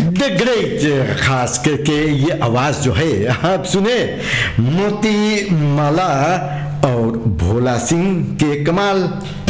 द great, खास करके ये आवाज जो है आप सुने मोती माला और भोला सिंह के कमाल।